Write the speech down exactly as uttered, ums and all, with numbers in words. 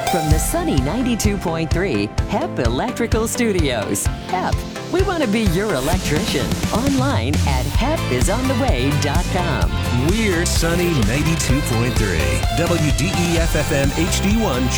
From the sunny ninety-two point three H E P Electrical Studios. H E P, we want to be your electrician. Online at heppisontheway dot com. We're sunny ninety-two point three. W D E F F M H D one